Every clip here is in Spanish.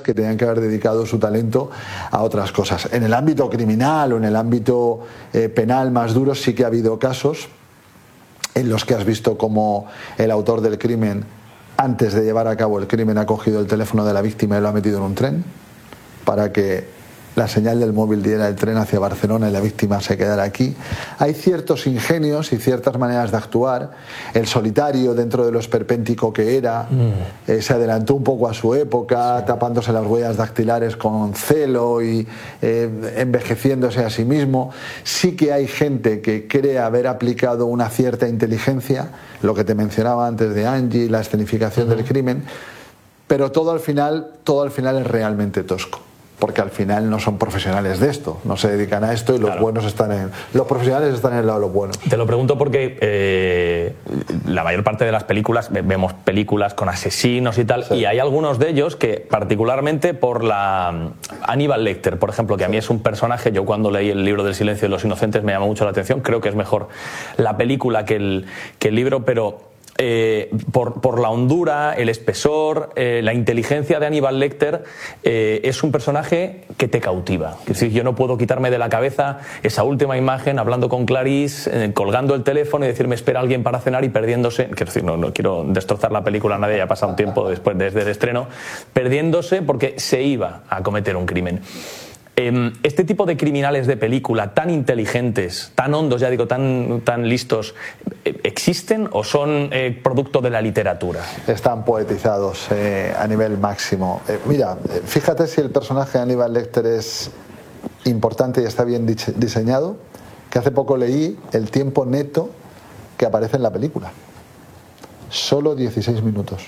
que tenían que haber dedicado su talento a otras cosas. En el ámbito criminal o en el ámbito penal más duro sí que ha habido casos en los que has visto cómo el autor del crimen, antes de llevar a cabo el crimen, ha cogido el teléfono de la víctima y lo ha metido en un tren para que la señal del móvil diera el tren hacia Barcelona y la víctima se quedara aquí. Hay ciertos ingenios y ciertas maneras de actuar. El solitario, dentro de lo esperpéntico que era, se adelantó un poco a su época, tapándose las huellas dactilares con celo y envejeciéndose a sí mismo. Sí que hay gente que cree haber aplicado una cierta inteligencia, lo que te mencionaba antes de Angie, la escenificación del crimen, pero todo al final es realmente tosco. Porque al final no son profesionales de esto, no se dedican a esto y los buenos los profesionales están en el lado de los buenos. Te lo pregunto porque la mayor parte de las películas, vemos películas con asesinos y tal, y hay algunos de ellos que, particularmente por la Hannibal Lecter, por ejemplo, que a mí es un personaje, yo cuando leí el libro del silencio de los inocentes me llamó mucho la atención, creo que es mejor la película que el libro, pero por la hondura, el espesor, la inteligencia de Hannibal Lecter, es un personaje que te cautiva. Es decir, yo no puedo quitarme de la cabeza esa última imagen hablando con Clarice, colgando el teléfono y decirme espera alguien para cenar y perdiéndose. Quiero decir, no quiero destrozar la película a nadie, ya ha pasado un tiempo desde el estreno, perdiéndose porque se iba a cometer un crimen. Este tipo de criminales de película tan inteligentes, tan hondos, ya digo, tan listos, ¿existen o son producto de la literatura? Están poetizados a nivel máximo. Mira, fíjate si el personaje de Hannibal Lecter es importante y está bien diseñado, que hace poco leí el tiempo neto que aparece en la película. Solo 16 minutos.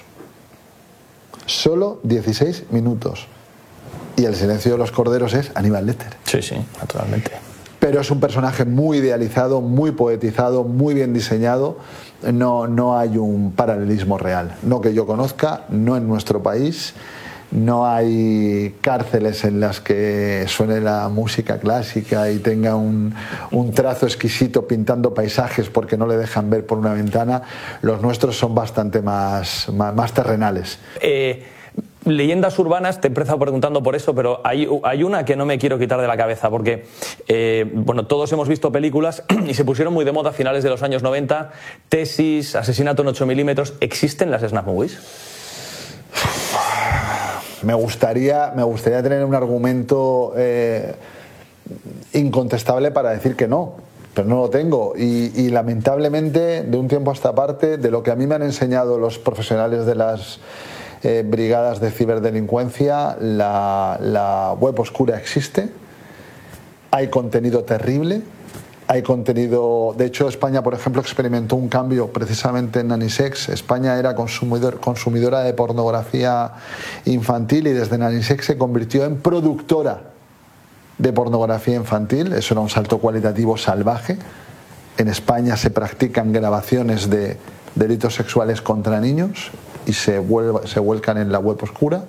Solo 16 minutos. Y El silencio de los corderos es Hannibal Lecter. Sí, naturalmente. Pero es un personaje muy idealizado, muy poetizado, muy bien diseñado. No hay un paralelismo real. No que yo conozca, no en nuestro país. No hay cárceles en las que suene la música clásica y tenga un trazo exquisito pintando paisajes porque no le dejan ver por una ventana. Los nuestros son bastante más terrenales. Leyendas urbanas, te he empezado preguntando por eso, pero hay una que no me quiero quitar de la cabeza, porque todos hemos visto películas y se pusieron muy de moda a finales de los años 90, Tesis, Asesinato en 8 milímetros. ¿Existen las snuff movies? Me gustaría tener un argumento incontestable para decir que no, pero no lo tengo. Y lamentablemente, de un tiempo a esta parte, de lo que a mí me han enseñado los profesionales de las brigadas de ciberdelincuencia, la web oscura existe, hay contenido terrible, hay contenido. De hecho, España, por ejemplo, experimentó un cambio precisamente en Nanisex. España era consumidora de pornografía infantil y desde Nanisex se convirtió en productora de pornografía infantil. Eso era un salto cualitativo salvaje. En España se practican grabaciones de delitos sexuales contra niños y se vuelcan en la web oscura.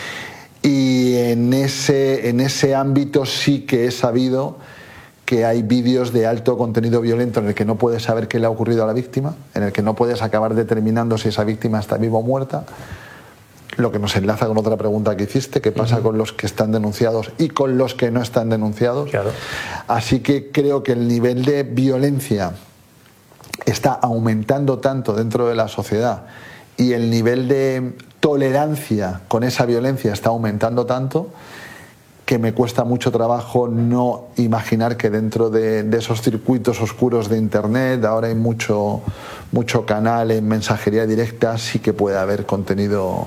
Y en ese ámbito sí que he sabido que hay vídeos de alto contenido violento en el que no puedes saber qué le ha ocurrido a la víctima, en el que no puedes acabar determinando si esa víctima está viva o muerta, lo que nos enlaza con otra pregunta que hiciste, qué pasa con los que están denunciados y con los que no están denunciados. Claro. Así que creo que el nivel de violencia está aumentando tanto dentro de la sociedad y el nivel de tolerancia con esa violencia está aumentando tanto que me cuesta mucho trabajo no imaginar que dentro de esos circuitos oscuros de Internet, ahora hay mucho canal en mensajería directa, sí que puede haber contenido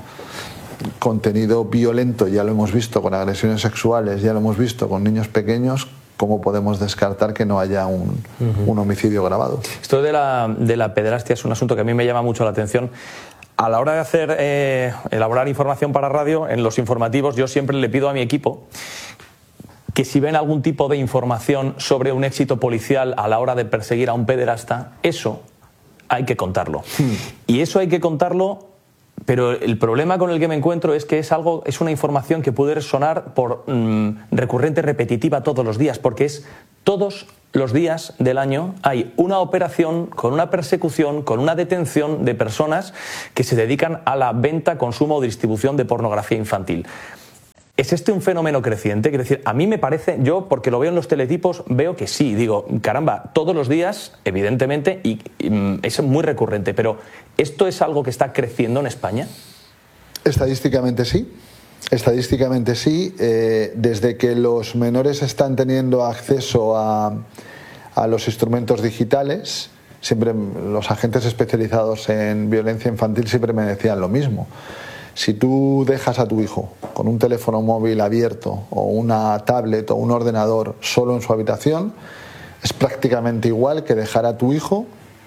violento. Ya lo hemos visto con agresiones sexuales, ya lo hemos visto con niños pequeños. ¿Cómo podemos descartar que no haya un homicidio grabado? Esto de la pederastia es un asunto que a mí me llama mucho la atención. A la hora de elaborar información para radio, en los informativos, yo siempre le pido a mi equipo que si ven algún tipo de información sobre un éxito policial a la hora de perseguir a un pederasta, eso hay que contarlo. Y eso hay que contarlo, pero el problema con el que me encuentro es que es una información que puede sonar por recurrente, repetitiva todos los días, porque es todos los días del año hay una operación con una persecución, con una detención de personas que se dedican a la venta, consumo o distribución de pornografía infantil. ¿Es este un fenómeno creciente? Quiero decir, a mí me parece, yo porque lo veo en los teletipos, veo que sí. Digo, caramba, todos los días, evidentemente, y es muy recurrente, pero ¿esto es algo que está creciendo en España? Estadísticamente sí. Estadísticamente sí. Desde que los menores están teniendo acceso a los instrumentos digitales, siempre los agentes especializados en violencia infantil siempre me decían lo mismo. Si tú dejas a tu hijo con un teléfono móvil abierto o una tablet o un ordenador solo en su habitación, es prácticamente igual que dejar a tu hijo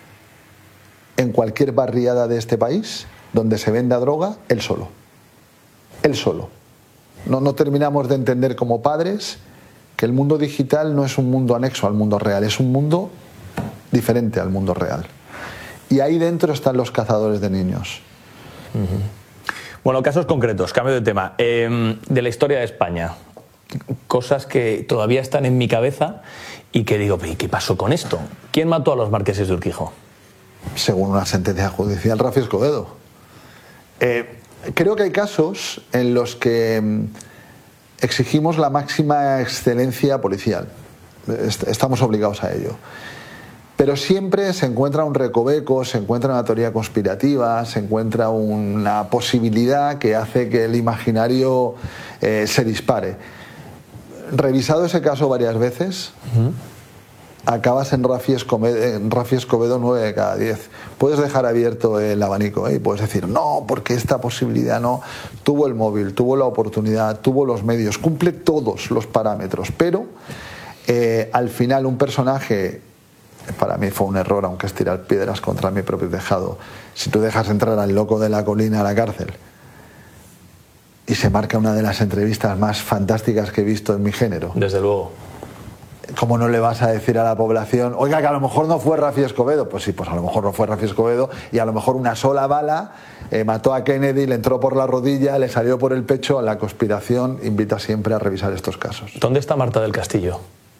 en cualquier barriada de este país donde se venda droga, él solo. Él solo. No terminamos de entender como padres que el mundo digital no es un mundo anexo al mundo real, es un mundo diferente al mundo real. Y ahí dentro están los cazadores de niños. Bueno, casos concretos, cambio de tema. De la historia de España, cosas que todavía están en mi cabeza y que digo, ¿qué pasó con esto? ¿Quién mató a los marqueses de Urquijo? Según una sentencia judicial, Rafi Escobedo. Creo que hay casos en los que exigimos la máxima excelencia policial. Estamos obligados a ello. Pero siempre se encuentra un recoveco, se encuentra una teoría conspirativa, se encuentra una posibilidad que hace que el imaginario se dispare. Revisado ese caso varias veces, acabas en Rafi Escobedo 9 de cada 10. Puedes dejar abierto el abanico y puedes decir, no, porque esta posibilidad no. Tuvo el móvil, tuvo la oportunidad, tuvo los medios, cumple todos los parámetros, pero al final un personaje... Para mí fue un error, aunque es tirar piedras contra mi propio tejado. Si tú dejas entrar al loco de la colina a la cárcel y se marca una de las entrevistas más fantásticas que he visto en mi género. Desde luego. ¿Cómo no le vas a decir a la población, oiga, que a lo mejor no fue Rafi Escobedo? Pues sí, pues a lo mejor no fue Rafi Escobedo y a lo mejor una sola bala mató a Kennedy, le entró por la rodilla, le salió por el pecho. La conspiración invita siempre a revisar estos casos. ¿Dónde está Marta del Castillo?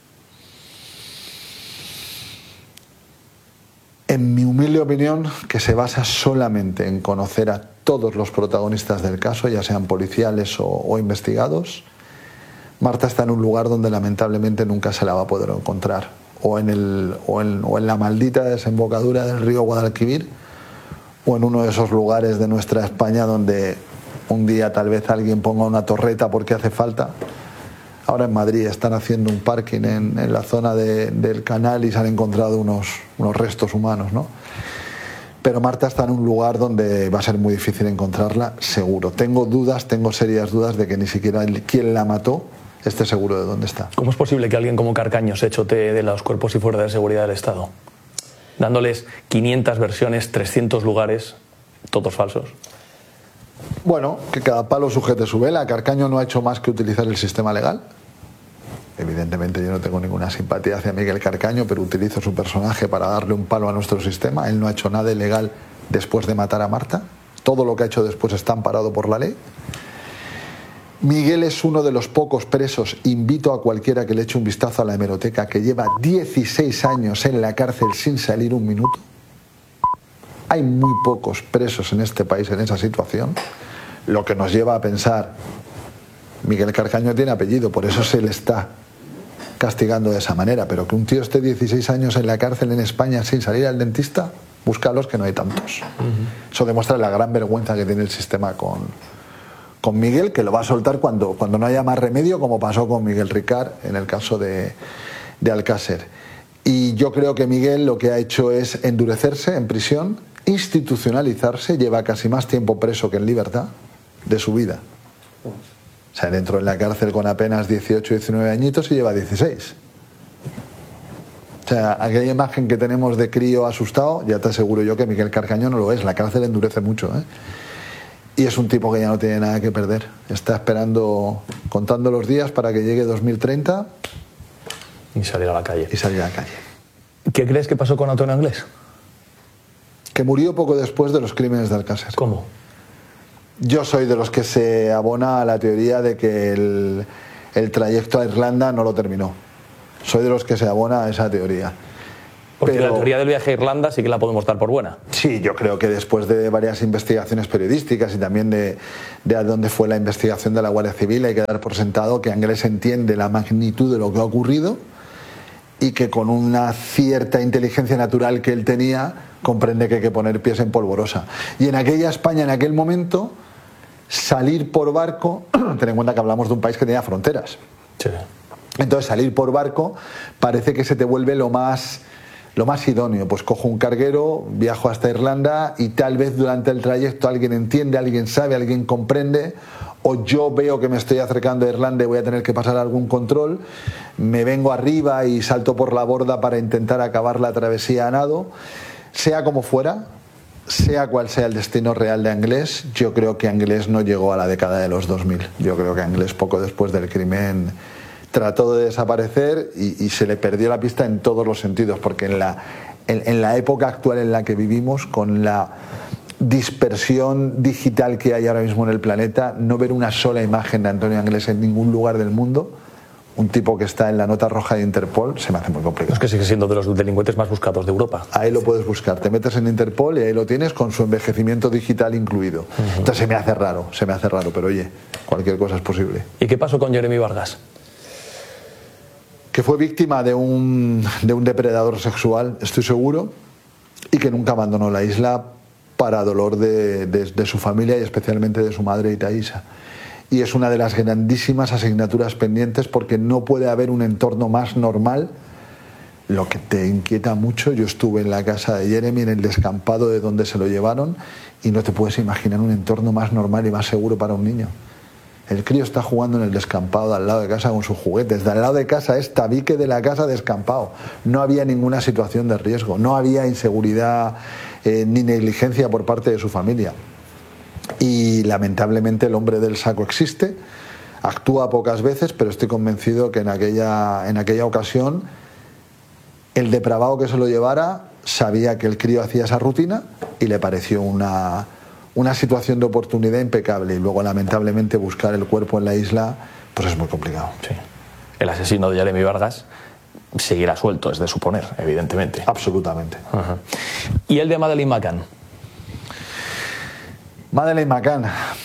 En mi humilde opinión, que se basa solamente en conocer a todos los protagonistas del caso, ya sean policiales o investigados, Marta está en un lugar donde lamentablemente nunca se la va a poder encontrar, o en la maldita desembocadura del río Guadalquivir, o en uno de esos lugares de nuestra España donde un día tal vez alguien ponga una torreta porque hace falta. Ahora en Madrid están haciendo un parking en la zona del canal y se han encontrado unos restos humanos, ¿no? Pero Marta está en un lugar donde va a ser muy difícil encontrarla, seguro. Tengo serias dudas de que ni siquiera quien la mató esté seguro de dónde está. ¿Cómo es posible que alguien como Carcaño se chotee de los cuerpos y fuerzas de seguridad del Estado? Dándoles 500 versiones, 300 lugares, todos falsos. Bueno, que cada palo sujete su vela. Carcaño no ha hecho más que utilizar el sistema legal. Evidentemente yo no tengo ninguna simpatía hacia Miguel Carcaño, pero utilizo su personaje para darle un palo a nuestro sistema. Él no ha hecho nada ilegal después de matar a Marta. Todo lo que ha hecho después está amparado por la ley. Miguel es uno de los pocos presos, invito a cualquiera que le eche un vistazo a la hemeroteca, que lleva 16 años en la cárcel sin salir un minuto. Hay muy pocos presos en este país en esa situación, lo que nos lleva a pensar, Miguel Carcaño tiene apellido, por eso se le está castigando de esa manera, pero que un tío esté 16 años en la cárcel en España sin salir al dentista, búscalos que no hay tantos. Eso demuestra la gran vergüenza que tiene el sistema con Miguel, que lo va a soltar cuando no haya más remedio, como pasó con Miguel Ricard en el caso de Alcácer. Y yo creo que Miguel lo que ha hecho es endurecerse en prisión, institucionalizarse, lleva casi más tiempo preso que en libertad de su vida. O sea, él entró en la cárcel con apenas 18, 19 añitos y lleva 16. O sea, aquella imagen que tenemos de crío asustado, ya te aseguro yo que Miguel Carcaño no lo es. La cárcel endurece mucho, ¿eh? Y es un tipo que ya no tiene nada que perder. Está esperando, contando los días para que llegue 2030... Y salir a la calle. ¿Qué crees que pasó con Antonio Anglés? Que murió poco después de los crímenes de Alcácer. ¿Cómo? Yo soy de los que se abona a la teoría de que el trayecto a Irlanda no lo terminó. Soy de los que se abona a esa teoría. Porque la teoría del viaje a Irlanda sí que la podemos dar por buena. Sí, yo creo que después de varias investigaciones periodísticas y también de a dónde fue la investigación de la Guardia Civil, hay que dar por sentado que Anglés entiende la magnitud de lo que ha ocurrido y que con una cierta inteligencia natural que él tenía, comprende que hay que poner pies en polvorosa. Y en aquella España, en aquel momento, salir por barco, ten en cuenta que hablamos de un país que tenía fronteras. Sí. Entonces salir por barco parece que se te vuelve lo más idóneo. Pues cojo un carguero, viajo hasta Irlanda y tal vez durante el trayecto alguien entiende, alguien sabe, alguien comprende, o yo veo que me estoy acercando a Irlanda y voy a tener que pasar algún control, me vengo arriba y salto por la borda para intentar acabar la travesía a nado. Sea como fuera, sea cual sea el destino real de Anglés, yo creo que Anglés no llegó a la década de los 2000. Yo creo que Anglés, poco después del crimen, trató de desaparecer y se le perdió la pista en todos los sentidos, porque en la época actual en la que vivimos, con la dispersión digital que hay ahora mismo en el planeta, no ver una sola imagen de Antonio Anglés en ningún lugar del mundo, un tipo que está en la nota roja de Interpol, se me hace muy complicado. Es que sigue siendo de los delincuentes más buscados de Europa. Ahí lo puedes buscar, te metes en Interpol y ahí lo tienes con su envejecimiento digital incluido. Entonces se me hace raro, pero oye, cualquier cosa es posible. ¿Y qué pasó con Jeremy Vargas? Que fue víctima de un depredador sexual, estoy seguro, y que nunca abandonó la isla para dolor de su familia y especialmente de su madre Itaísa. Y es una de las grandísimas asignaturas pendientes, porque no puede haber un entorno más normal. Lo que te inquieta mucho, yo estuve en la casa de Jeremy, en el descampado de donde se lo llevaron, y no te puedes imaginar un entorno más normal y más seguro para un niño. El crío está jugando en el descampado de al lado de casa con sus juguetes. De al lado de casa es tabique de la casa descampado. No había ninguna situación de riesgo, no había inseguridad ni negligencia por parte de su familia. Y lamentablemente el hombre del saco existe, actúa pocas veces, pero estoy convencido que en aquella ocasión el depravado que se lo llevara sabía que el crío hacía esa rutina y le pareció una situación de oportunidad impecable, y luego lamentablemente buscar el cuerpo en la isla pues es muy complicado. Sí. El asesino de Jeremy Vargas seguirá suelto, es de suponer, evidentemente. Absolutamente. Ajá. ¿Y el de Madeleine McCann? Madeleine McCann.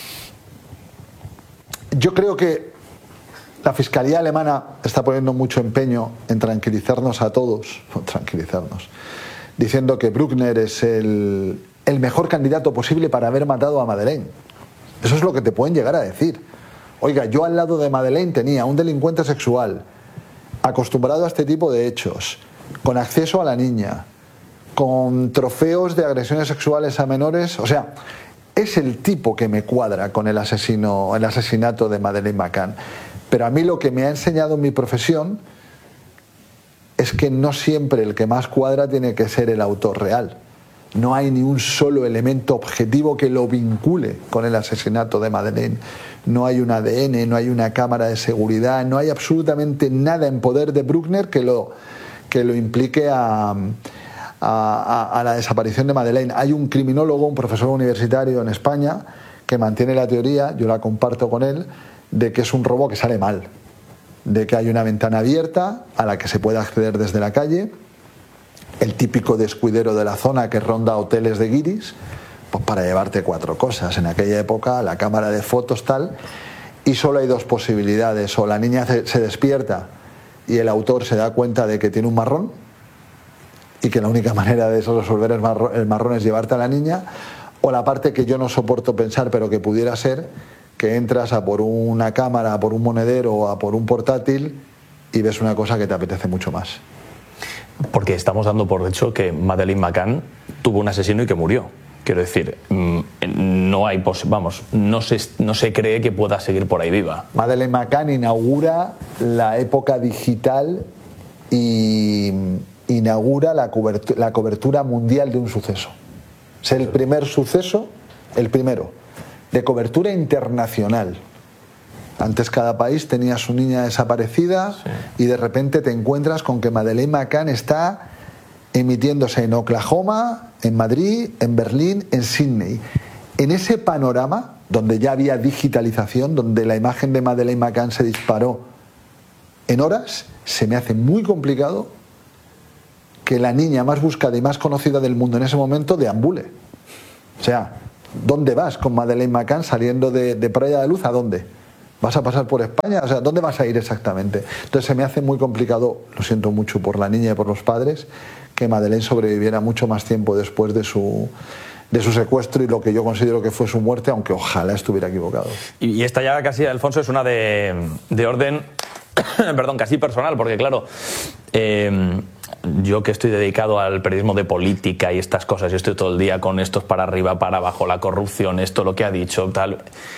Yo creo que la Fiscalía alemana está poniendo mucho empeño en tranquilizarnos a todos, diciendo que Bruckner es el mejor candidato posible para haber matado a Madeleine. Eso es lo que te pueden llegar a decir. Oiga, yo al lado de Madeleine tenía un delincuente sexual acostumbrado a este tipo de hechos, con acceso a la niña, con trofeos de agresiones sexuales a menores. O sea, es el tipo que me cuadra con el asesinato de Madeleine McCann. Pero a mí lo que me ha enseñado mi profesión es que no siempre el que más cuadra tiene que ser el autor real. No hay ni un solo elemento objetivo que lo vincule con el asesinato de Madeleine. No hay un ADN, no hay una cámara de seguridad, no hay absolutamente nada en poder de Bruckner que lo implique a la desaparición de Madeleine. Hay un criminólogo, un profesor universitario en España, que mantiene la teoría, yo la comparto con él, de que es un robo que sale mal, de que hay una ventana abierta a la que se puede acceder desde la calle, el típico descuidero de la zona que ronda hoteles de guiris, pues para llevarte 4 cosas. En aquella época, la cámara de fotos tal, y solo hay 2 posibilidades: o la niña se despierta y el autor se da cuenta de que tiene un marrón y que la única manera de resolver el marrón es llevarte a la niña, o la parte que yo no soporto pensar pero que pudiera ser, que entras a por una cámara, a por un monedero o a por un portátil y ves una cosa que te apetece mucho más. Porque estamos dando por hecho que Madeleine McCann tuvo un asesino y que murió. Quiero decir, no se cree que pueda seguir por ahí viva. Madeleine McCann inaugura la época digital y inaugura la cobertura mundial de un suceso. Es el primer suceso, el primero, de cobertura internacional. Antes cada país tenía a su niña desaparecida, sí, y de repente te encuentras con que Madeleine McCann está emitiéndose en Oklahoma, en Madrid, en Berlín, en Sydney. En ese panorama, donde ya había digitalización, donde la imagen de Madeleine McCann se disparó en horas, se me hace muy complicado que la niña más buscada y más conocida del mundo en ese momento deambule. O sea, ¿dónde vas con Madeleine McCann saliendo de Praia da Luz? ¿A dónde? ¿Vas a pasar por España? O sea, ¿dónde vas a ir exactamente? Entonces se me hace muy complicado, lo siento mucho por la niña y por los padres, que Madeleine sobreviviera mucho más tiempo después de su secuestro y lo que yo considero que fue su muerte, aunque ojalá estuviera equivocado. Y esta ya casi, Alfonso, es una de orden perdón, casi personal, porque claro, yo que estoy dedicado al periodismo de política y estas cosas, yo estoy todo el día con estos para arriba, para abajo, la corrupción, esto, lo que ha dicho, tal.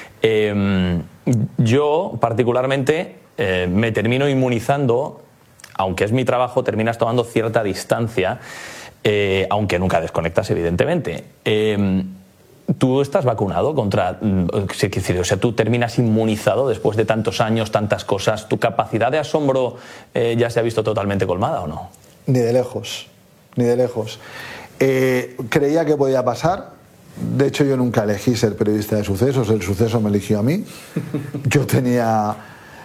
Yo, particularmente, me termino inmunizando, aunque es mi trabajo, terminas tomando cierta distancia, aunque nunca desconectas, evidentemente. ¿Tú estás vacunado contra...? O sea, ¿tú terminas inmunizado después de tantos años, tantas cosas? ¿Tu capacidad de asombro ya se ha visto totalmente colmada o no? Ni de lejos, ni de lejos. Creía que podía pasar. De hecho, yo nunca elegí ser periodista de sucesos. El suceso me eligió a mí. Yo tenía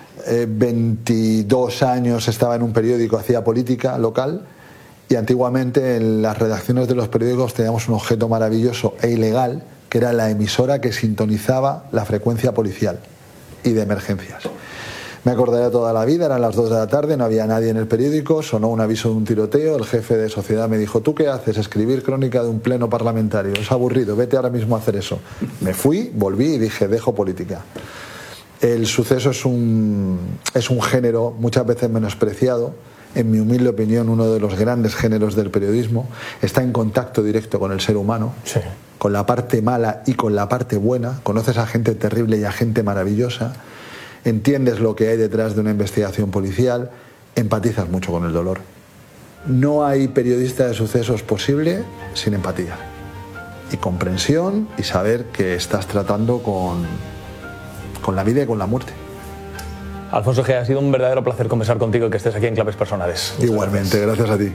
22 años, estaba en un periódico, hacía política local. Y antiguamente en las redacciones de los periódicos teníamos un objeto maravilloso e ilegal, que era la emisora que sintonizaba la frecuencia policial y de emergencias. Me acordaré toda la vida, eran las 2 de la tarde, no había nadie en el periódico, sonó un aviso de un tiroteo, el jefe de sociedad me dijo: ¿tú qué haces? Escribir crónica de un pleno parlamentario, es aburrido, vete ahora mismo a hacer eso. Me fui, volví y dije: dejo política. El suceso es un género muchas veces menospreciado. En mi humilde opinión, uno de los grandes géneros del periodismo. Está en contacto directo con el ser humano, sí, con la parte mala y con la parte buena. Conoces a gente terrible y a gente maravillosa. Entiendes lo que hay detrás de una investigación policial. Empatizas mucho con el dolor. No hay periodista de sucesos posible sin empatía y comprensión y saber que estás tratando con la vida y con la muerte. Alfonso Gea, ha sido un verdadero placer conversar contigo y que estés aquí en Claves Personales. Igualmente, gracias a ti.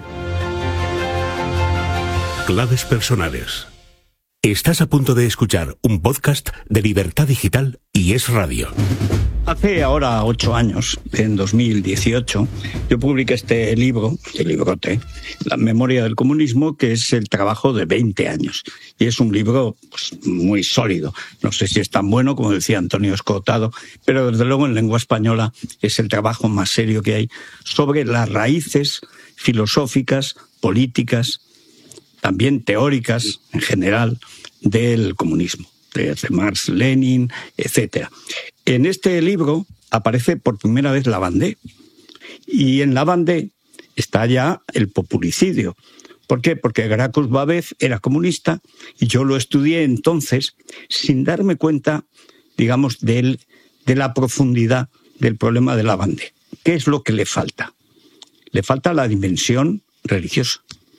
Claves Personales. Estás a punto de escuchar un podcast de Libertad Digital y Es Radio. Hace ahora 8 años, en 2018, yo publiqué este librote, La memoria del comunismo, que es el trabajo de 20 años. Y es un libro pues, muy sólido. No sé si es tan bueno como decía Antonio Escotado, pero desde luego en lengua española es el trabajo más serio que hay sobre las raíces filosóficas, políticas, también teóricas en general, del comunismo, desde Marx, Lenin, etc. En este libro aparece por primera vez Lavandé. Y en Lavandé está ya el populicidio. ¿Por qué? Porque Gracchus Babev era comunista y yo lo estudié entonces sin darme cuenta, digamos, de la profundidad del problema de Lavandé. ¿Qué es lo que le falta? Le falta la dimensión religiosa.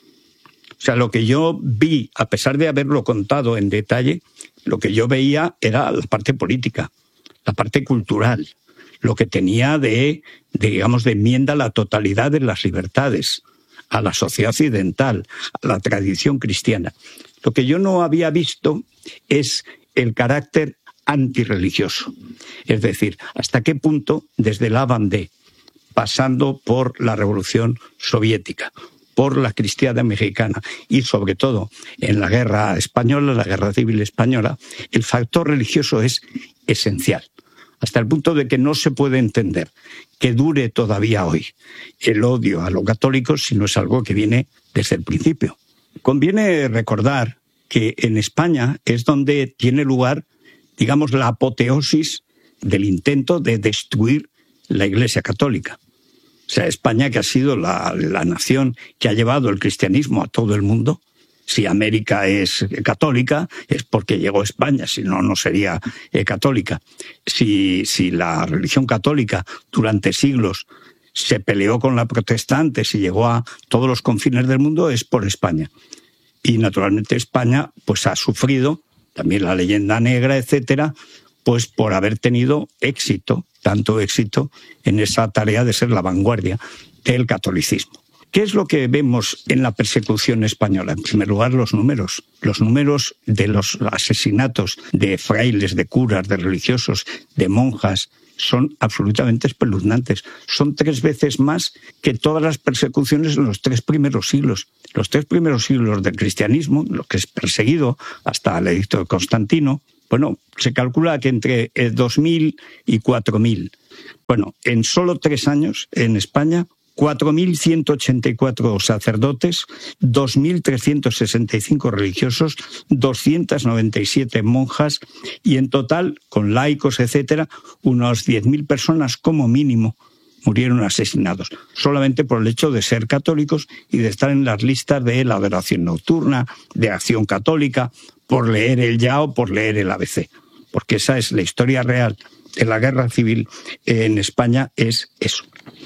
O sea, lo que yo vi, a pesar de haberlo contado en detalle, lo que yo veía era la parte política, la parte cultural, lo que tenía de enmienda a la totalidad de las libertades, a la sociedad occidental, a la tradición cristiana. Lo que yo no había visto es el carácter antirreligioso. Es decir, hasta qué punto, desde Lavandé, pasando por la Revolución Soviética, por la cristiandad mexicana y sobre todo en la guerra española, la guerra civil española, el factor religioso es esencial, hasta el punto de que no se puede entender que dure todavía hoy el odio a los católicos si no es algo que viene desde el principio. Conviene recordar que en España es donde tiene lugar, digamos, la apoteosis del intento de destruir la Iglesia Católica. O sea, España, que ha sido la nación que ha llevado el cristianismo a todo el mundo. Si América es católica, es porque llegó a España, si no, no sería católica. Si la religión católica durante siglos se peleó con la protestante, si llegó a todos los confines del mundo, es por España. Y naturalmente España pues ha sufrido, también la leyenda negra, etcétera, pues por haber tenido éxito, tanto éxito en esa tarea de ser la vanguardia del catolicismo. ¿Qué es lo que vemos en la persecución española? En primer lugar, los números de los asesinatos de frailes, de curas, de religiosos, de monjas, son absolutamente espeluznantes. Son 3 veces más que todas las persecuciones en los 3 primeros siglos. Los 3 primeros siglos del cristianismo, lo que es perseguido hasta el edicto de Constantino, bueno, se calcula que entre 2.000 y 4.000. Bueno, en solo 3 años, en España, 4.184 sacerdotes, 2.365 religiosos, 297 monjas y en total, con laicos, etcétera, unos 10.000 personas como mínimo murieron asesinados, solamente por el hecho de ser católicos y de estar en las listas de la adoración nocturna, de Acción Católica, por leer el Yao, por leer el ABC. Porque esa es la historia real de la guerra civil en España, es eso.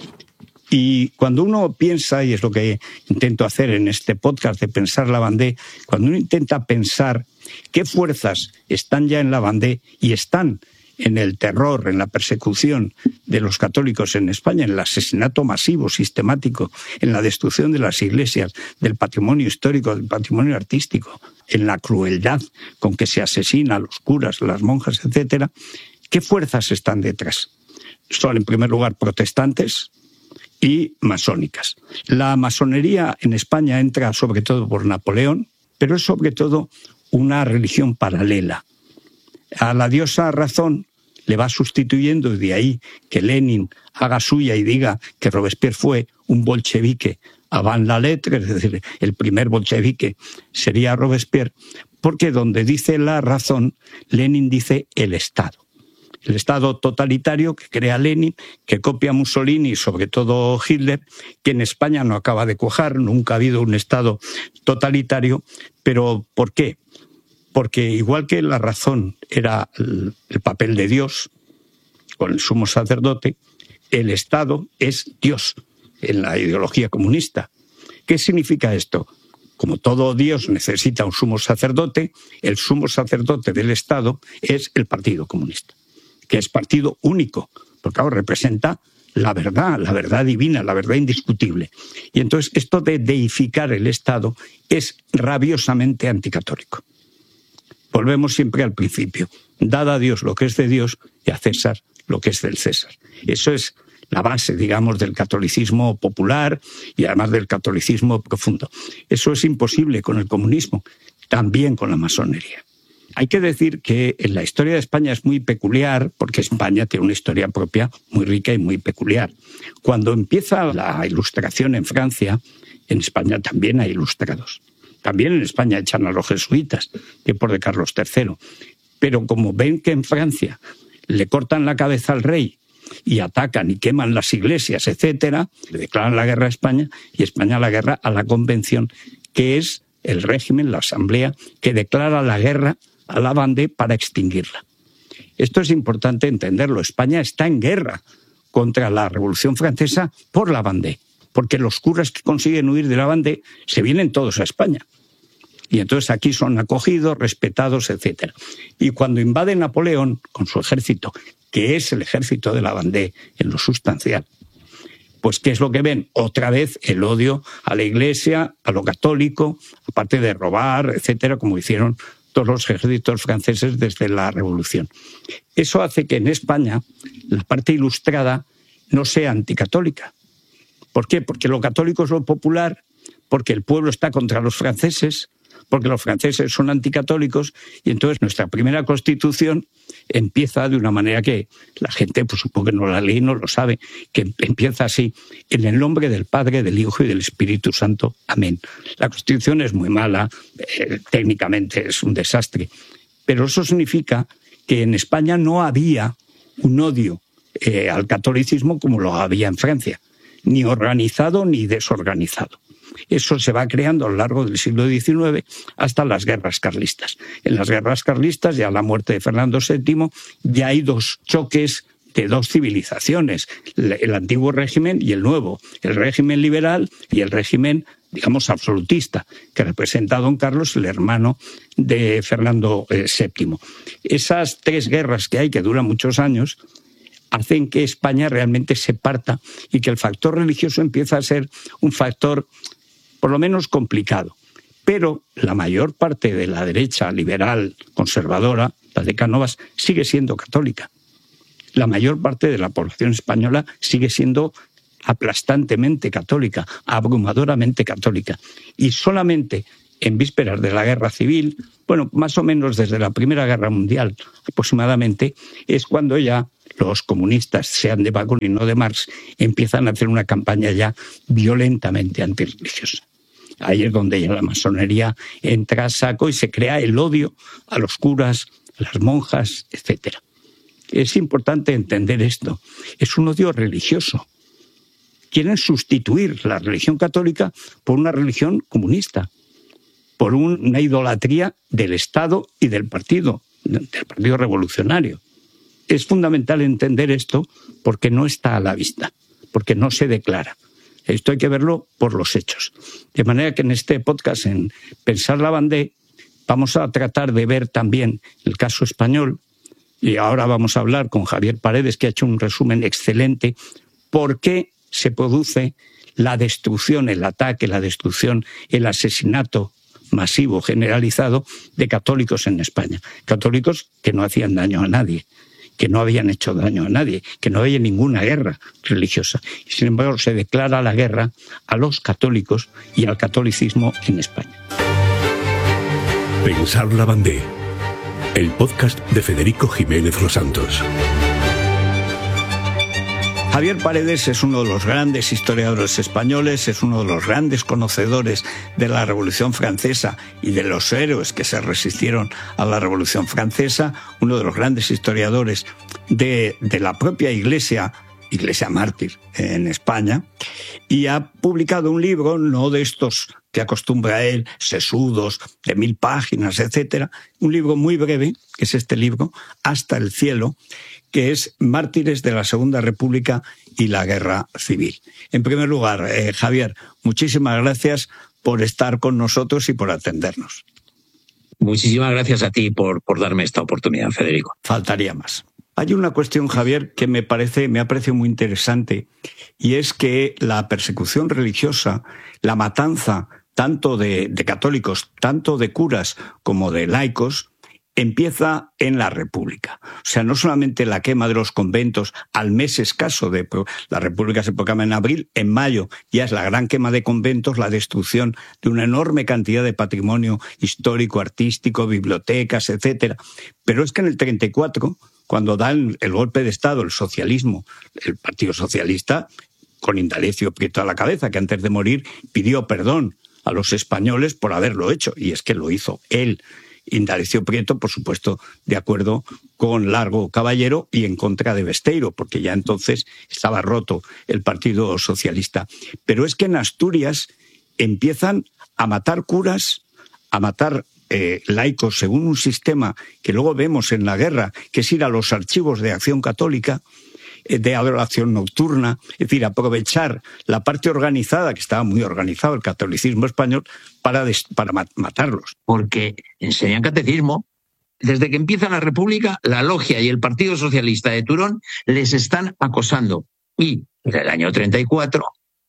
Y cuando uno piensa, y es lo que intento hacer en este podcast de Pensar la Vendée, cuando uno intenta pensar qué fuerzas están ya en la Vendée y están en el terror, en la persecución de los católicos en España, en el asesinato masivo, sistemático, en la destrucción de las iglesias, del patrimonio histórico, del patrimonio artístico, en la crueldad con que se asesina a los curas, las monjas, etcétera, ¿qué fuerzas están detrás? Son, en primer lugar, protestantes y masónicas. La masonería en España entra sobre todo por Napoleón, pero es sobre todo una religión paralela. A la diosa razón le va sustituyendo, y de ahí que Lenin haga suya y diga que Robespierre fue un bolchevique avant la lettre, es decir, el primer bolchevique sería Robespierre, porque donde dice la razón, Lenin dice el Estado. El Estado totalitario que crea Lenin, que copia Mussolini y sobre todo Hitler, que en España no acaba de cuajar, nunca ha habido un Estado totalitario. ¿Pero por qué? Porque igual que la razón era el papel de Dios, con el sumo sacerdote, el Estado es Dios en la ideología comunista. ¿Qué significa esto? Como todo Dios necesita un sumo sacerdote, el sumo sacerdote del Estado es el Partido Comunista, que es partido único, porque ahora representa la verdad divina, la verdad indiscutible. Y entonces esto de deificar el Estado es rabiosamente anticatólico. Volvemos siempre al principio. Dad a Dios lo que es de Dios y a César lo que es del César. Eso es la base, digamos, del catolicismo popular y además del catolicismo profundo. Eso es imposible con el comunismo, también con la masonería. Hay que decir que en la historia de España es muy peculiar, porque España tiene una historia propia muy rica y muy peculiar. Cuando empieza la Ilustración en Francia, en España también hay ilustrados. También en España echan a los jesuitas, tiempos de Carlos III. Pero como ven que en Francia le cortan la cabeza al rey y atacan y queman las iglesias, etcétera, le declaran la guerra a España y España la guerra a la Convención, que es el régimen, la asamblea, que declara la guerra a la Vendée para extinguirla. Esto es importante entenderlo. España está en guerra contra la Revolución Francesa por la Vendée, porque los curas que consiguen huir de la Vendée se vienen todos a España. Y entonces aquí son acogidos, respetados, etc. Y cuando invade Napoleón con su ejército, que es el ejército de la Vendée en lo sustancial, pues ¿qué es lo que ven? Otra vez el odio a la Iglesia, a lo católico, aparte de robar, etcétera, como hicieron todos los ejércitos franceses desde la Revolución. Eso hace que en España la parte ilustrada no sea anticatólica. ¿Por qué? Porque lo católico es lo popular, porque el pueblo está contra los franceses, porque los franceses son anticatólicos, y entonces nuestra primera Constitución empieza de una manera que la gente, pues supongo que no la lee, no lo sabe, que empieza así: en el nombre del Padre, del Hijo y del Espíritu Santo. Amén. La Constitución es muy mala, técnicamente es un desastre, pero eso significa que en España no había un odio al catolicismo como lo había en Francia, ni organizado ni desorganizado. Eso se va creando a lo largo del siglo XIX hasta las guerras carlistas. En las guerras carlistas, ya a la muerte de Fernando VII, ya hay dos choques de dos civilizaciones, el antiguo régimen y el nuevo, el régimen liberal y el régimen, digamos, absolutista, que representa a don Carlos, el hermano de Fernando VII. Esas 3 guerras que hay, que duran muchos años, hacen que España realmente se parta y que el factor religioso empieza a ser un factor por lo menos complicado. Pero la mayor parte de la derecha liberal conservadora, la de Cánovas, sigue siendo católica. la mayor parte de la población española sigue siendo aplastantemente católica, abrumadoramente católica. Y solamente en vísperas de la Guerra Civil, bueno, más o menos desde la Primera Guerra Mundial aproximadamente, es cuando ya los comunistas, sean de Bakunin o de Marx, empiezan a hacer una campaña ya violentamente antirreligiosa. Ahí es donde ya la masonería entra a saco y se crea el odio a los curas, a las monjas, etc. Es importante entender esto. Es un odio religioso. Quieren sustituir la religión católica por una religión comunista, por una idolatría del Estado y del Partido Revolucionario. Es fundamental entender esto porque no está a la vista, porque no se declara. Esto hay que verlo por los hechos. De manera que en este podcast, en Pensar la Bandé, vamos a tratar de ver también el caso español, y ahora vamos a hablar con Javier Paredes, que ha hecho un resumen excelente, por qué se produce la destrucción, el ataque, la destrucción, el asesinato masivo, generalizado, de católicos en España. Católicos que no hacían daño a nadie, que no habían hecho daño a nadie, que no había ninguna guerra religiosa. Y sin embargo se declara la guerra a los católicos y al catolicismo en España. Pensar la Bandé, el podcast de Federico Jiménez Los Santos. Javier Paredes es uno de los grandes historiadores españoles, es uno de los grandes conocedores de la Revolución Francesa y de los héroes que se resistieron a la Revolución Francesa, uno de los grandes historiadores de la propia Iglesia mártir en España, y ha publicado un libro, no de estos que acostumbra él, sesudos, de 1000 páginas, etcétera, un libro muy breve, que es este libro, Hasta el cielo, que es Mártires de la Segunda República y la Guerra Civil. En primer lugar, Javier, muchísimas gracias por estar con nosotros y por atendernos. Muchísimas gracias a ti por darme esta oportunidad, Federico. Faltaría más. Hay una cuestión, Javier, que me ha parecido muy interesante, y es que la persecución religiosa, la matanza tanto de católicos, tanto de curas como de laicos, empieza en la República. O sea, no solamente la quema de los conventos al mes escaso de la República se proclama en abril, en mayo ya es la gran quema de conventos, la destrucción de una enorme cantidad de patrimonio histórico, artístico, bibliotecas, etcétera. Pero es que en el 34, cuando dan el golpe de Estado, el socialismo, el Partido Socialista, con Indalecio Prieto a la cabeza, que antes de morir pidió perdón a los españoles por haberlo hecho, y es que lo hizo él. Indalecio Prieto, por supuesto, de acuerdo con Largo Caballero y en contra de Besteiro, porque ya entonces estaba roto el Partido Socialista. Pero es que en Asturias empiezan a matar curas, a matar laicos según un sistema que luego vemos en la guerra, que es ir a los archivos de Acción Católica, de adoración nocturna, es decir, aprovechar la parte organizada, que estaba muy organizado el catolicismo español, para matarlos. Porque enseñan catecismo. Desde que empieza la República, la Logia y el Partido Socialista de Turón les están acosando. Y en el año 34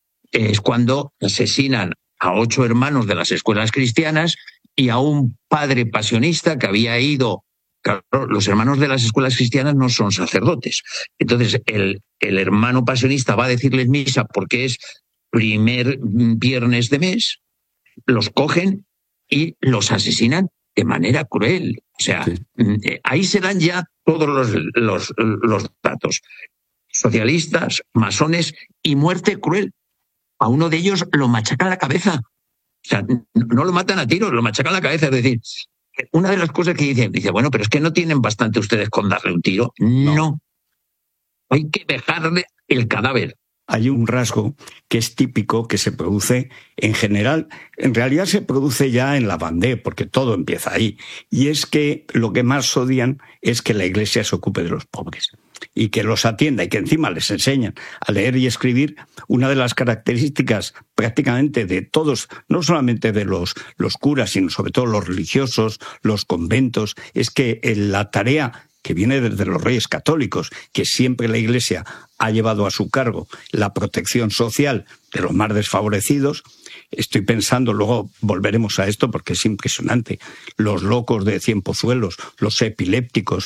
es cuando asesinan a 8 hermanos de las escuelas cristianas y a un padre pasionista que había ido. Claro, los hermanos de las escuelas cristianas no son sacerdotes. Entonces, el hermano pasionista va a decirles misa porque es primer viernes de mes, los cogen y los asesinan de manera cruel. O sea, sí. Ahí se dan ya todos los datos. Socialistas, masones y muerte cruel. A uno de ellos lo machacan la cabeza. O sea, no lo matan a tiros, lo machacan la cabeza. Es decir, una de las cosas que dice, bueno, pero es que no tienen bastante ustedes con darle un tiro. No. Hay que dejarle el cadáver. Hay un rasgo que es típico, que se produce en general, en realidad se produce ya en la Vendée, porque todo empieza ahí, y es que lo que más odian es que la Iglesia se ocupe de los pobres y que los atienda y que encima les enseñan a leer y escribir. Una de las características prácticamente de todos, no solamente de los curas, sino sobre todo los religiosos, los conventos, es que la tarea que viene desde los reyes católicos, que siempre la Iglesia ha llevado a su cargo la protección social de los más desfavorecidos. Estoy pensando, luego volveremos a esto porque es impresionante, los locos de Cienpozuelos, los epilépticos,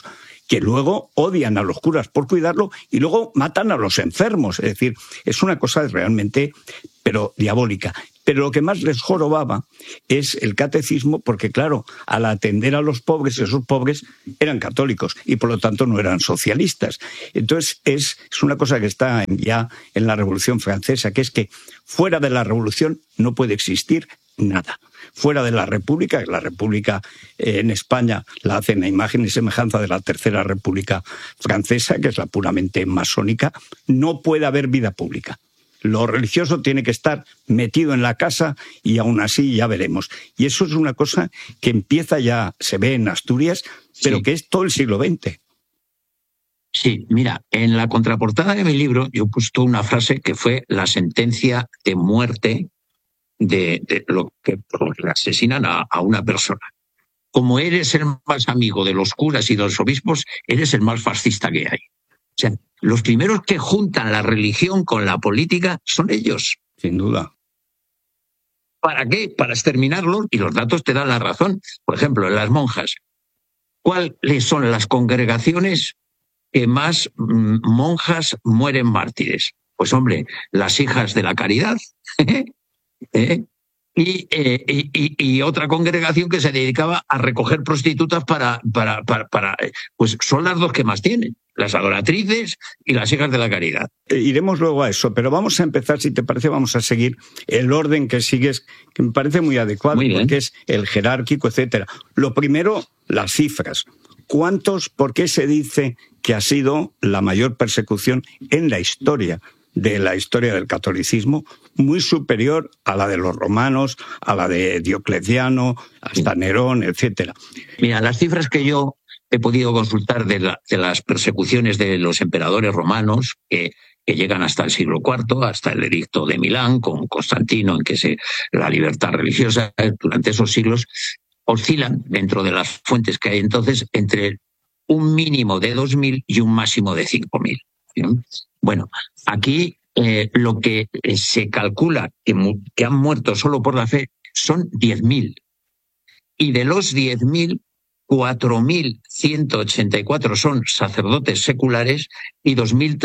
que luego odian a los curas por cuidarlo y luego matan a los enfermos. Es decir, es una cosa realmente, pero diabólica. Pero lo que más les jorobaba es el catecismo, porque claro, al atender a los pobres, esos pobres eran católicos y por lo tanto no eran socialistas. Entonces es una cosa que está ya en la Revolución Francesa, que es que fuera de la Revolución no puede existir nada. Fuera de la República en España la hacen a imagen y semejanza de la Tercera República Francesa, que es la puramente masónica, no puede haber vida pública. Lo religioso tiene que estar metido en la casa y aún así ya veremos. Y eso es una cosa que empieza ya, se ve en Asturias, pero que es todo el siglo XX. Sí, mira, en la contraportada de mi libro yo he puesto una frase que fue la sentencia de muerte de lo que le asesinan a una persona. Como eres el más amigo de los curas y de los obispos, eres el más fascista que hay. O sea, los primeros que juntan la religión con la política son ellos. Sin duda. ¿Para qué? Para exterminarlos, y los datos te dan la razón. Por ejemplo, en las monjas, ¿cuáles son las congregaciones que más monjas mueren mártires? Pues hombre, las hijas de la caridad, y otra congregación que se dedicaba a recoger prostitutas pues son las dos que más tienen, las adoratrices y las hijas de la caridad. Iremos luego a eso, pero vamos a empezar, si te parece, vamos a seguir el orden que sigues, que me parece muy adecuado, porque es el jerárquico, etcétera. Lo primero, las cifras. ¿Cuántos, por qué se dice que ha sido la mayor persecución en la historia del catolicismo, muy superior a la de los romanos, a la de Diocleciano, hasta Nerón, etcétera? Mira, las cifras que yo he podido consultar de las persecuciones de los emperadores romanos, que llegan hasta el siglo IV, hasta el edicto de Milán, con Constantino, en que la libertad religiosa durante esos siglos, oscilan dentro de las fuentes que hay entonces entre un mínimo de 2.000 y un máximo de 5.000. Bueno, aquí lo que se calcula que han muerto solo por la fe son 10.000. Y de los 10.000, 4.184 son sacerdotes seculares y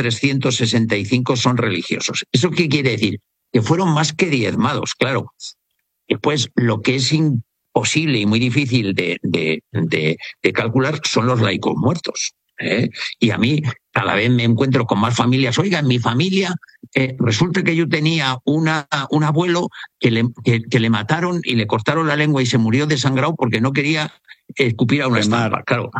2.365 son religiosos. ¿Eso qué quiere decir? Que fueron más que diezmados, claro. Después, lo que es imposible y muy difícil de calcular son los laicos muertos. Y a mí cada vez me encuentro con más familias. Oiga, en mi familia resulta que yo tenía un abuelo que le mataron y le cortaron la lengua y se murió desangrado porque no quería escupir a una estampa. Claro,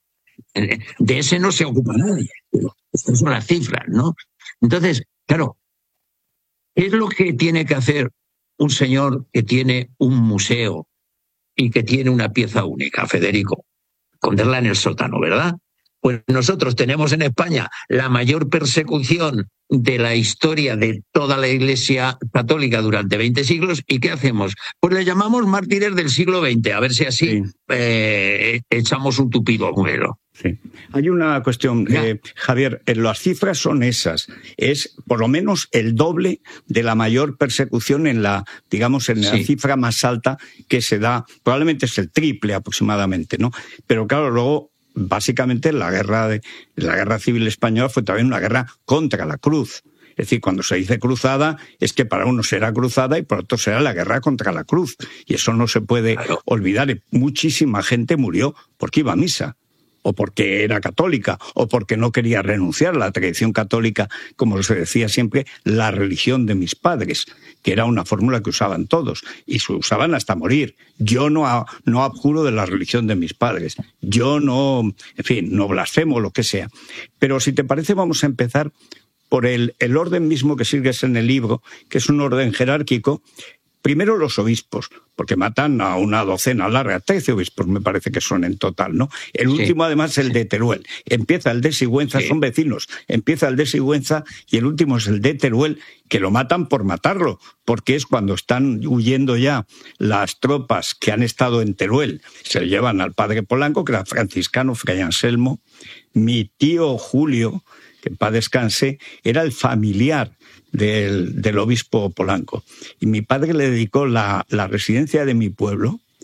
de ese no se ocupa nadie. Estas son las cifras, ¿no? Entonces, claro, ¿qué es lo que tiene que hacer un señor que tiene un museo y que tiene una pieza única, Federico? Esconderla en el sótano, ¿verdad? Pues nosotros tenemos en España la mayor persecución de la historia de toda la Iglesia católica durante 20 siglos. ¿Y qué hacemos? Pues le llamamos mártires del siglo XX, a ver si así echamos un tupido muero. Sí. Hay una cuestión, Javier, las cifras son esas. Es por lo menos el doble de la mayor persecución en la cifra más alta que se da. Probablemente es el triple aproximadamente, ¿no? Pero claro, luego básicamente la guerra civil española fue también una guerra contra la cruz. Es decir, cuando se dice cruzada, es que para unos era cruzada y para otros era la guerra contra la cruz. Y eso no se puede olvidar. Muchísima gente murió porque iba a misa, o porque era católica, o porque no quería renunciar a la tradición católica, como se decía siempre, la religión de mis padres, que era una fórmula que usaban todos, y se usaban hasta morir. Yo no abjuro de la religión de mis padres, yo no blasfemo, lo que sea. Pero si te parece, vamos a empezar por el orden mismo que sigues en el libro, que es un orden jerárquico. Primero los obispos, porque matan a una docena larga, 13 obispos me parece que son en total, ¿no? El último además el de Teruel. Empieza el de Sigüenza, son vecinos, empieza el de Sigüenza y el último es el de Teruel, que lo matan por matarlo, porque es cuando están huyendo ya las tropas que han estado en Teruel. Se llevan al padre Polanco, que era franciscano, Fray Anselmo. Mi tío Julio, que en paz descanse, era el familiar del obispo Polanco. Y mi padre le dedicó la residencia de mi pueblo,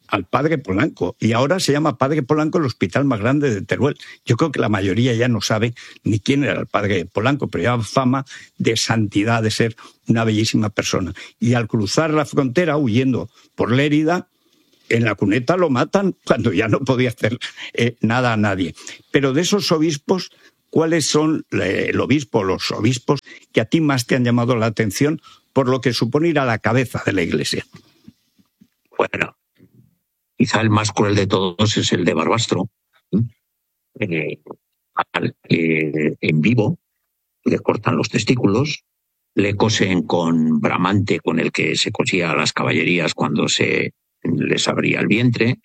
al padre Polanco, y ahora se llama Padre Polanco el hospital más grande de Teruel. Yo creo que la mayoría ya no sabe ni quién era el padre Polanco, pero lleva fama de santidad, de ser una bellísima persona. Y al cruzar la frontera, huyendo por Lérida, en la cuneta lo matan cuando ya no podía hacer nada a nadie. Pero de esos obispos, ¿cuáles son los obispos que a ti más te han llamado la atención por lo que supone ir a la cabeza de la Iglesia? Bueno, quizá el más cruel de todos es el de Barbastro. En vivo le cortan los testículos, le cosen con bramante con el que se cosía a las caballerías cuando se les abría el vientre,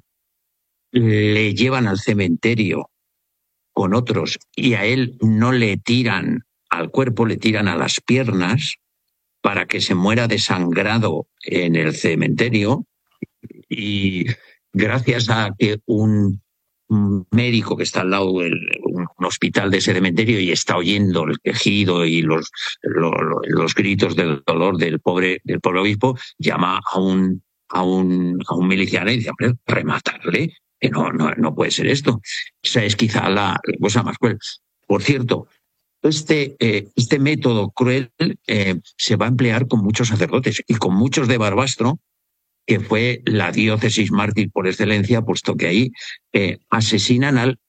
le llevan al cementerio con otros y a él no le tiran al cuerpo, le tiran a las piernas para que se muera desangrado en el cementerio, y gracias a que un médico que está al lado de un hospital de ese cementerio y está oyendo el quejido y los gritos del dolor del pobre obispo, llama a un miliciano y dice: hombre, rematarle, que no puede ser esto. Esa es quizá la cosa más cruel. Por cierto, este método cruel se va a emplear con muchos sacerdotes y con muchos de Barbastro, que fue la diócesis mártir por excelencia, puesto que ahí asesinan al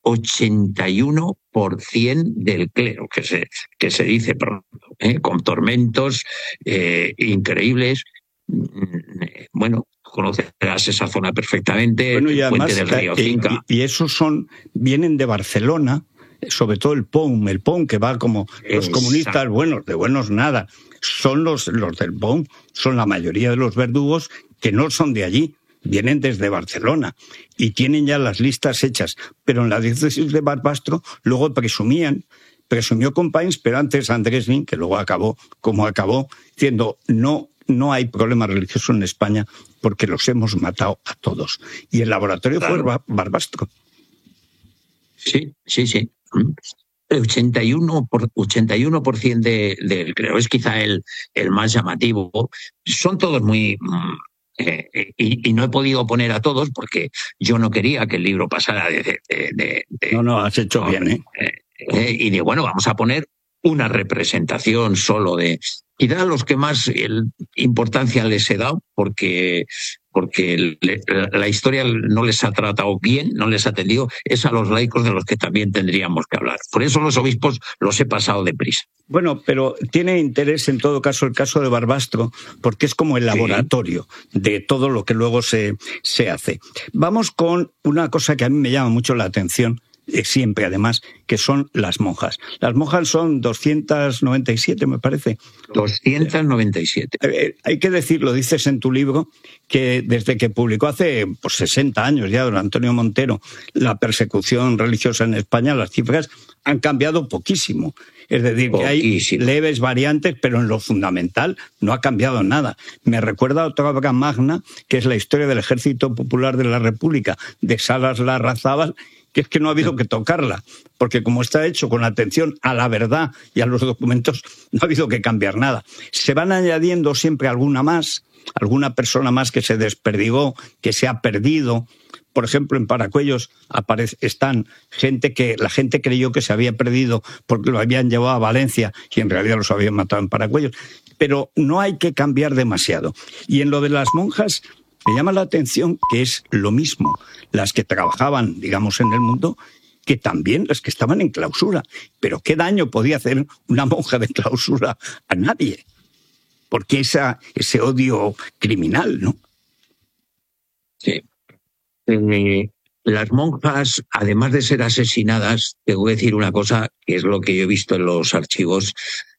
81% del clero, que se dice pronto, con tormentos increíbles. Bueno, conocerás esa zona perfectamente, bueno, y además, Puente del Río Cinca. Y esos vienen de Barcelona, sobre todo el POUM que va como los comunistas buenos, de buenos nada. Son los del POUM, son la mayoría de los verdugos que no son de allí, vienen desde Barcelona y tienen ya las listas hechas. Pero en la diócesis de Barbastro luego presumió Companys, pero antes Andrés Nin, que luego acabó como acabó, diciendo: no hay problema religioso en España porque los hemos matado a todos. Y el laboratorio fue Barbastro. Sí. El 81% del creo es quizá el más llamativo. Son todos muy... y no he podido poner a todos porque yo no quería que el libro pasara de No, has hecho bien, y de bueno, vamos a poner una representación solo de... Quizá los que más importancia les he dado, porque la historia no les ha tratado bien, no les ha atendido, es a los laicos de los que también tendríamos que hablar. Por eso los obispos los he pasado deprisa. Bueno, pero tiene interés en todo caso el caso de Barbastro, porque es como el laboratorio de todo lo que luego se hace. Vamos con una cosa que a mí me llama mucho la atención, siempre además, que son las monjas. Las monjas son 297, me parece. 297. Hay que decirlo, dices en tu libro, que desde que publicó hace 60 años ya don Antonio Montero la persecución religiosa en España, las cifras han cambiado poquísimo. Es decir, que hay leves variantes, pero en lo fundamental no ha cambiado nada. Me recuerda a otra obra magna, que es la historia del Ejército Popular de la República, de Salas Larrazábal, que es que no ha habido que tocarla, porque como está hecho con atención a la verdad y a los documentos, no ha habido que cambiar nada. Se van añadiendo siempre alguna persona más que se desperdigó, que se ha perdido. Por ejemplo, en Paracuellos están gente que la gente creyó que se había perdido porque lo habían llevado a Valencia y en realidad los habían matado en Paracuellos. Pero no hay que cambiar demasiado. Y en lo de las monjas, me llama la atención que es lo mismo las que trabajaban, digamos, en el mundo, que también las que estaban en clausura. Pero ¿qué daño podía hacer una monja de clausura a nadie? Porque ese odio criminal, ¿no? Sí. Las monjas, además de ser asesinadas, te voy a decir una cosa, que es lo que yo he visto en los archivos,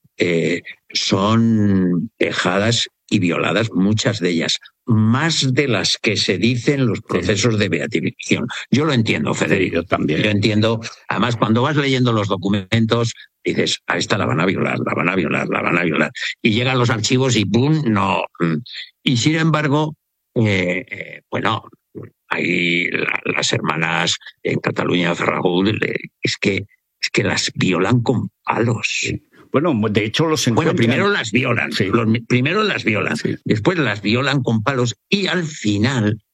son dejadas y violadas, muchas de ellas, más de las que se dicen los procesos de beatificación. Yo lo entiendo, Federico. Yo también. Yo entiendo. Además, cuando vas leyendo los documentos, dices: a esta la van a violar, la van a violar, la van a violar. Y llegan los archivos y ¡pum! No. Y sin embargo, bueno, hay las hermanas en Cataluña, Ferragut, es que las violan con palos. Sí. Bueno, de hecho los encuentran. Bueno, primero las violan, sí. Primero las violan, sí. Después las violan con palos y al final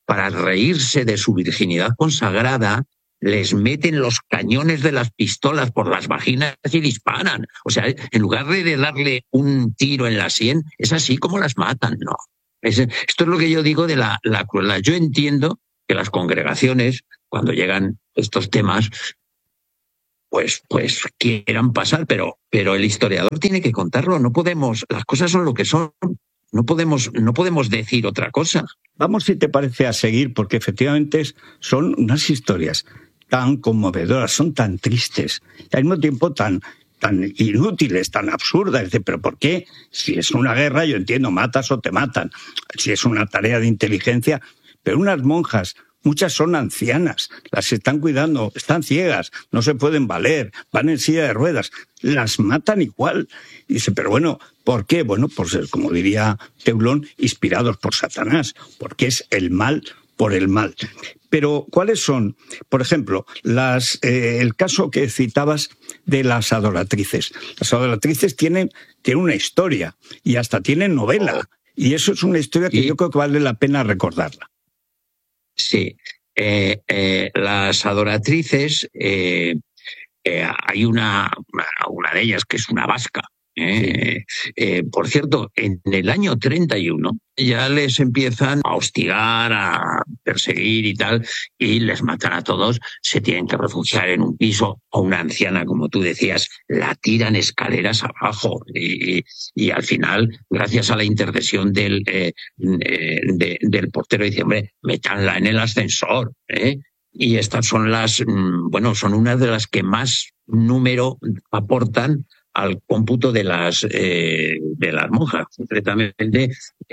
para reírse de su virginidad consagrada, les meten los cañones de las pistolas por las vaginas y disparan. O sea, en lugar de darle un tiro en la sien, es así como las matan, ¿no? Esto es lo que yo digo de la crueldad. Yo entiendo que las congregaciones, cuando llegan estos temas, pues quieran pasar, pero el historiador tiene que contarlo. No podemos, las cosas son lo que son. No podemos decir otra cosa. Vamos, si te parece, a seguir, porque efectivamente son unas historias tan conmovedoras, son tan tristes, y al mismo tiempo tan inútiles, tan absurdas. Dice, ¿pero por qué? Si es una guerra, yo entiendo, matas o te matan. Si es una tarea de inteligencia, pero unas monjas, muchas son ancianas, las están cuidando, están ciegas, no se pueden valer, van en silla de ruedas, las matan igual. Y dice, pero bueno, ¿por qué? Bueno, pues como diría Teulón, inspirados por Satanás, porque es el mal por el mal. Pero, ¿cuáles son? Por ejemplo, el caso que citabas de las adoratrices. Las adoratrices tienen una historia y hasta tienen novela. Y eso es una historia que yo creo que vale la pena recordarla. Sí. Las adoratrices, hay una de ellas que es una vasca. Por cierto, en el año 31 ya les empiezan a hostigar, a perseguir y tal, y les matan a todos, se tienen que refugiar en un piso, o una anciana, como tú decías, la tiran escaleras abajo, y al final, gracias a la intercesión del portero, dice, hombre, métanla en el ascensor, Y estas son son una de las que más número aportan al cómputo de las monjas. Concretamente,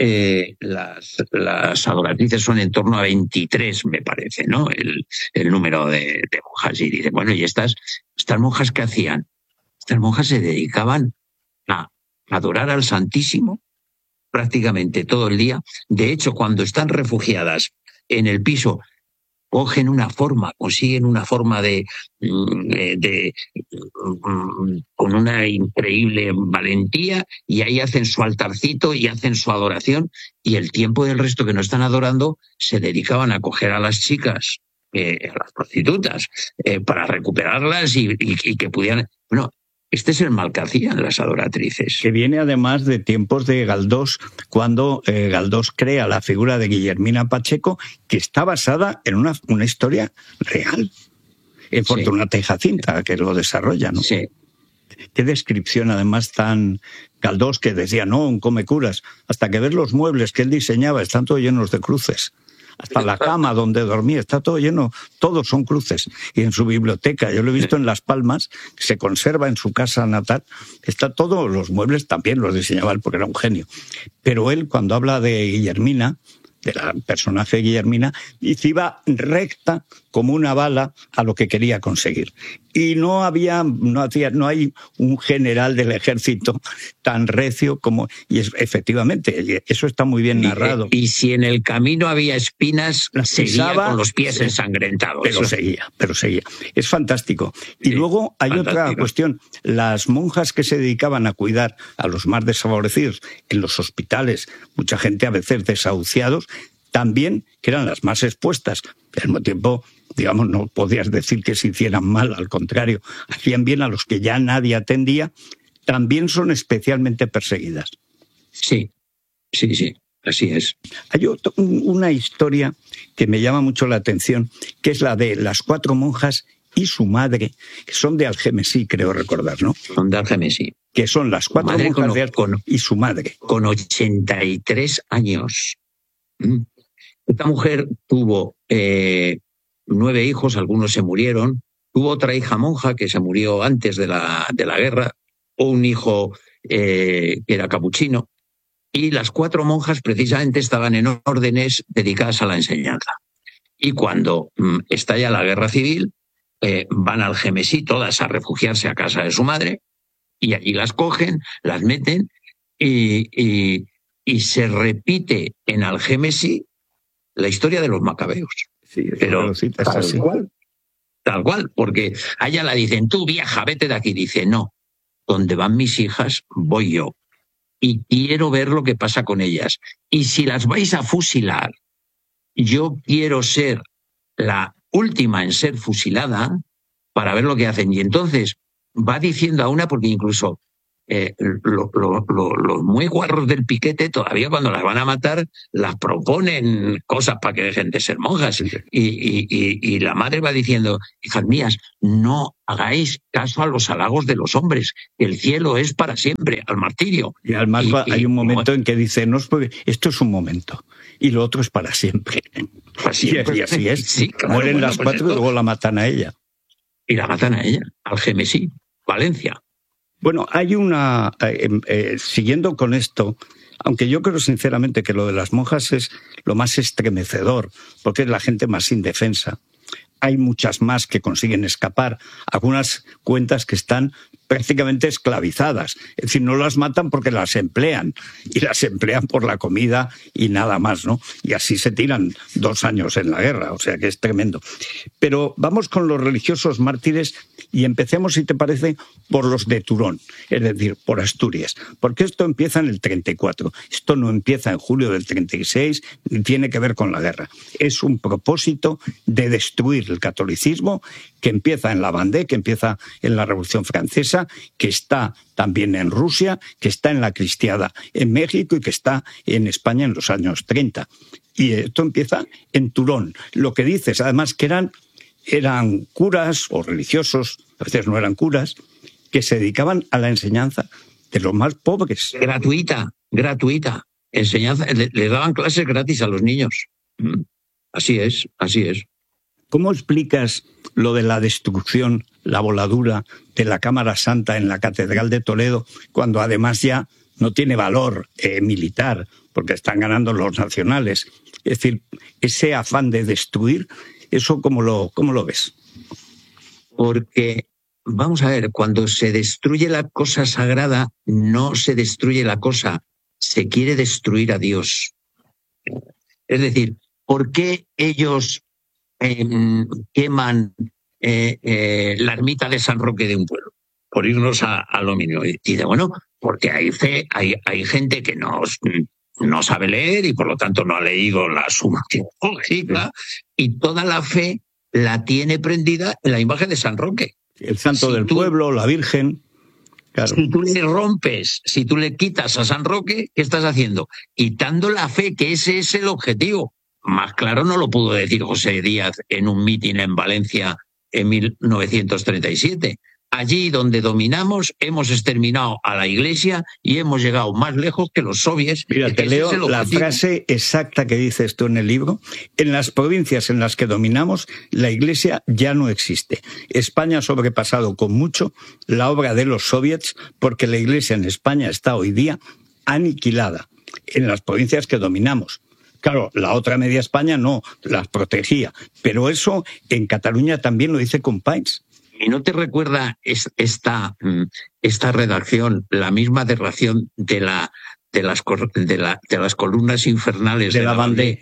las adoratrices son en torno a 23, me parece, ¿no? El número de monjas. Y dice, bueno, ¿y estas monjas qué hacían? Estas monjas se dedicaban a adorar al Santísimo prácticamente todo el día. De hecho, cuando están refugiadas en el piso, consiguen una forma con una increíble valentía, y ahí hacen su altarcito y hacen su adoración, y el tiempo del resto que no están adorando se dedicaban a coger a las chicas, a las prostitutas, para recuperarlas y que pudieran... Bueno, este es el mal que hacían las adoratrices. Que viene además de tiempos de Galdós, cuando Galdós crea la figura de Guillermina Pacheco, que está basada en una historia real. En Fortunata y Jacinta, que lo desarrolla, ¿no? Sí. Qué descripción, además, tan... Galdós, que decía, no, un come curas, hasta que ves los muebles que él diseñaba, están todos llenos de cruces. Hasta la cama donde dormía está todo lleno, todos son cruces. Y en su biblioteca, yo lo he visto en Las Palmas, se conserva en su casa natal, está todo, los muebles también los diseñaba él porque era un genio. Pero él, cuando habla de Guillermina, del personaje de Guillermina, dice, iba recta como una bala a lo que quería conseguir. Y no hay un general del ejército tan recio como... Y efectivamente, eso está muy bien narrado. Y si en el camino había espinas, seguía con los pies ensangrentados. Pero seguía. Es fantástico. Y luego hay otra cuestión. Las monjas que se dedicaban a cuidar a los más desfavorecidos en los hospitales, mucha gente a veces desahuciados, también, que eran las más expuestas, pero al mismo tiempo, digamos, no podías decir que se hicieran mal, al contrario, hacían bien a los que ya nadie atendía, también son especialmente perseguidas. Sí, así es. Hay una historia que me llama mucho la atención, que es la de las 4 monjas y su madre, que son de Algemesí, creo recordar, ¿no? Son de Algemesí. Que son las 4 monjas y su madre. Con 83 años. Esta mujer tuvo 9 hijos, algunos se murieron. Tuvo otra hija monja que se murió antes de la guerra, o un hijo que era capuchino. Y las 4 monjas precisamente estaban en órdenes dedicadas a la enseñanza. Y cuando estalla la guerra civil, van al Algemesí todas a refugiarse a casa de su madre, y allí las cogen, las meten, y se repite en Algemesí la historia de los macabeos. Sí, pero tal cual, porque a ella la dicen, tú vieja, vete de aquí. Dice, no, donde van mis hijas voy yo, y quiero ver lo que pasa con ellas. Y si las vais a fusilar, yo quiero ser la última en ser fusilada para ver lo que hacen. Y entonces va diciendo a una, porque incluso los muy guarros del piquete todavía cuando las van a matar las proponen cosas para que dejen de ser monjas. Y la madre va diciendo, hijas mías, no hagáis caso a los halagos de los hombres, el cielo es para siempre, al martirio. Y además hay un momento en que dice, no, esto es un momento y lo otro es para siempre. Para siempre. Y así es. Sí, claro, mueren las pues 4 y luego la matan a ella. Y la matan a ella, al Gemesí, Valencia. Bueno, hay una... siguiendo con esto, aunque yo creo sinceramente que lo de las monjas es lo más estremecedor, porque es la gente más indefensa. Hay muchas más que consiguen escapar, algunas cuentas que están prácticamente esclavizadas. Es decir, no las matan porque las emplean, y las emplean por la comida y nada más, ¿no? Y así se tiran 2 años en la guerra, o sea que es tremendo. Pero vamos con los religiosos mártires y empecemos, si te parece, por los de Turón, es decir, por Asturias. Porque esto empieza en el 34, esto no empieza en julio del 36, ni tiene que ver con la guerra. Es un propósito de destruir el catolicismo que empieza en la Vendée, que empieza en la Revolución Francesa, que está también en Rusia, que está en la Cristiada en México y que está en España en los años 30. Y esto empieza en Turón. Lo que dices, además, que eran curas o religiosos, a veces no eran curas, que se dedicaban a la enseñanza de los más pobres. Gratuita. Enseñanza, les daban clases gratis a los niños. Así es. ¿Cómo explicas lo de la destrucción, la voladura de la Cámara Santa en la Catedral de Toledo, cuando además ya no tiene valor militar, porque están ganando los nacionales? Es decir, ese afán de destruir, ¿eso cómo lo ves? Porque, vamos a ver, cuando se destruye la cosa sagrada, no se destruye la cosa, se quiere destruir a Dios. Es decir, ¿por qué ellos queman la ermita de San Roque de un pueblo? Por irnos a lo mínimo. Y de bueno, porque hay gente que no sabe leer y por lo tanto no ha leído la Suma Teológica, y toda la fe la tiene prendida en la imagen de San Roque. El santo del pueblo, la Virgen. Claro. Si tú le rompes, si tú le quitas a San Roque, ¿qué estás haciendo? Quitando la fe, que ese es el objetivo. Más claro no lo pudo decir José Díaz en un mitin en Valencia en 1937. Allí donde dominamos hemos exterminado a la Iglesia y hemos llegado más lejos que los soviets. Mira, te leo la frase exacta que dices tú en el libro. En las provincias en las que dominamos, la Iglesia ya no existe. España ha sobrepasado con mucho la obra de los soviets porque la Iglesia en España está hoy día aniquilada en las provincias que dominamos. Claro, la otra media España no, las protegía. Pero eso en Cataluña también lo dice Companys. ¿Y no te recuerda esta redacción, la misma redacción de las columnas infernales de la Vendée?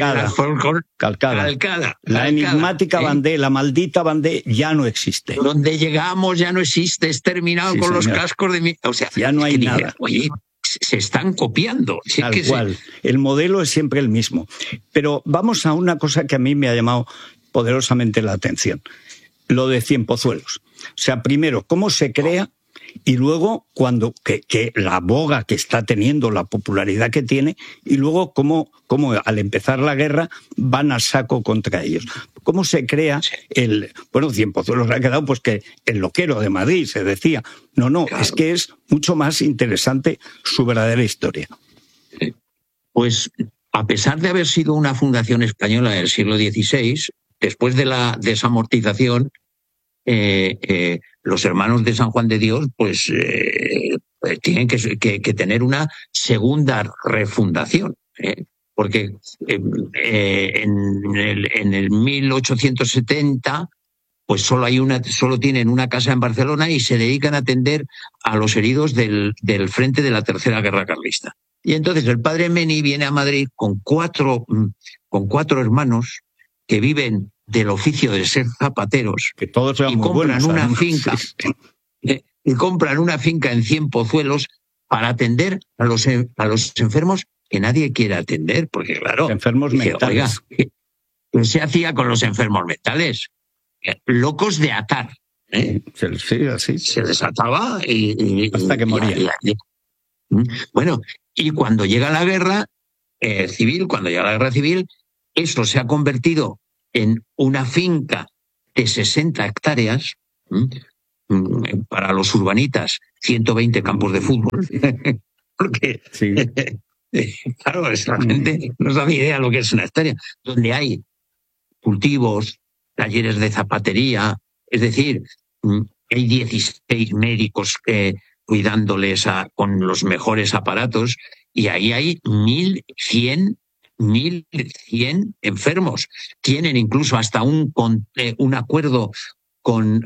Calcada. La enigmática Vendée, la maldita Vendée ya no existe. Donde llegamos ya no existe, es terminado sí, con señor. Los cascos de... O sea, ya no hay nada. Oye, se están copiando. Tal cual. El modelo es siempre el mismo. Pero vamos a una cosa que a mí me ha llamado poderosamente la atención. Lo de Cienpozuelos. O sea, primero, cómo se crea y luego cuando que la boga que está teniendo, la popularidad que tiene, y luego cómo al empezar la guerra van a saco contra ellos. ¿Cómo se crea Cienpozuelos ha quedado pues que el loquero de Madrid, se decía. No, claro. Es que es mucho más interesante su verdadera historia. Pues a pesar de haber sido una fundación española del siglo XVI, después de la desamortización, los hermanos de San Juan de Dios pues tienen que tener una segunda refundación, porque en el 1870 pues solo tienen una casa en Barcelona y se dedican a atender a los heridos del frente de la Tercera Guerra Carlista. Y entonces el padre Meni viene a Madrid con cuatro hermanos que viven del oficio de ser zapateros, que todos eran y compran muy buenos, una finca, y compran una finca en Cienpozuelos para atender a los enfermos que nadie quiere atender, porque claro, enfermos mentales. Oiga, ¿qué se hacía con los enfermos mentales? Locos de atar. Sí, así. Se desataba y hasta que moría. Bueno, y cuando llega la guerra civil, eso se ha convertido en una finca de 60 hectáreas, para los urbanitas, 120 campos de fútbol. Porque, sí. Claro, la gente no sabe idea de lo que es una hectárea, donde hay cultivos, talleres de zapatería, es decir, hay 16 médicos cuidándoles con los mejores aparatos, y ahí hay 1.100 enfermos. Tienen incluso hasta un acuerdo con